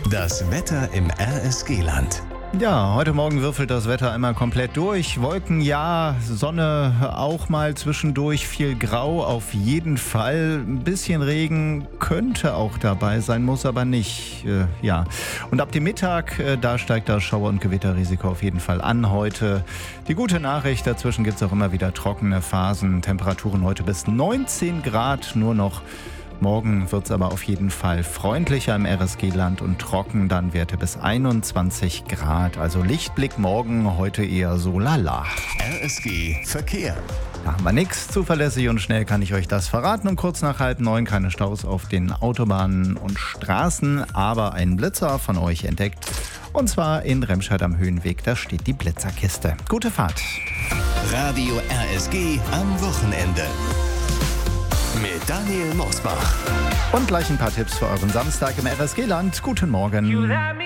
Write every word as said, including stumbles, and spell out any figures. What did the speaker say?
Das Wetter im R S G-Land. Ja, heute Morgen würfelt das Wetter einmal komplett durch. Wolken ja, Sonne auch mal zwischendurch, viel Grau auf jeden Fall. Ein bisschen Regen könnte auch dabei sein, muss aber nicht. Äh, ja. Und ab dem Mittag, äh, da steigt das Schauer- und Gewitterrisiko auf jeden Fall an heute. Die gute Nachricht, dazwischen gibt es auch immer wieder trockene Phasen. Temperaturen heute bis neunzehn Grad nur noch. Morgen wird es aber auf jeden Fall freundlicher im R S G-Land und trocken, dann Werte bis einundzwanzig Grad. Also Lichtblick morgen, heute eher so lala. R S G Verkehr. Da haben wir nichts. Zuverlässig und schnell kann ich euch das verraten. Um kurz nach halb neun keine Staus auf den Autobahnen und Straßen, aber ein Blitzer von euch entdeckt. Und zwar in Remscheid am Höhenweg, da steht die Blitzerkiste. Gute Fahrt. Radio R S G am Wochenende. Mit Daniel Mosbach. Und gleich ein paar Tipps für euren Samstag im R S G-Land. Guten Morgen.